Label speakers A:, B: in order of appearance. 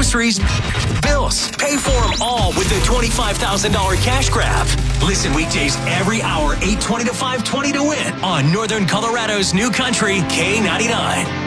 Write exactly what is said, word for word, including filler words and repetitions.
A: groceries, bills. Pay for them all with the twenty-five thousand dollars cash grab. Listen weekdays every hour, eight twenty to five twenty to win on Northern Colorado's New Country K ninety-nine.